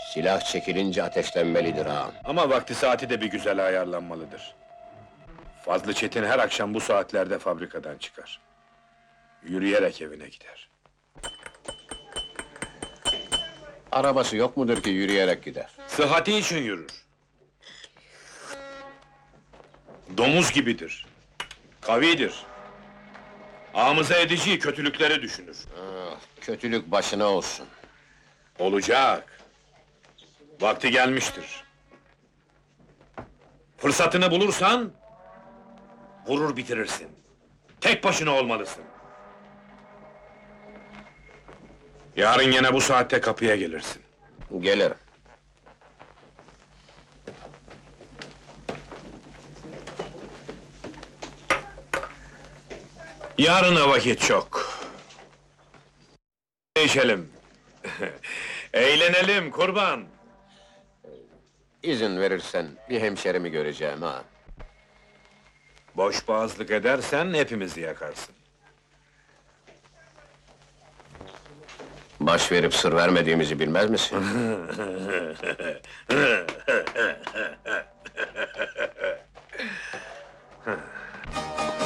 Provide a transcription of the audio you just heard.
Silah çekilince ateşlenmelidir ağam. Ama vakti saati de bir güzel ayarlanmalıdır. Fazlı Çetin her akşam bu saatlerde fabrikadan çıkar. Yürüyerek evine gider. Arabası yok mudur ki yürüyerek gider? Sıhhati için yürür. Domuz gibidir. Kavidir. Ağamıza edeceği kötülükleri düşünür. Ah, kötülük başına olsun. Olacak. Vakti gelmiştir. Fırsatını bulursan, vurur bitirirsin. Tek başına olmalısın. Yarın yine bu saatte kapıya gelirsin. Gelirim. Yarına vakit çok. İçelim. Eğlenelim kurban. İzin verirsen bir hemşerimi göreceğim ha. Boş boğazlık edersen hepimizi yakarsın. Baş verip sır vermediğimizi bilmez misin?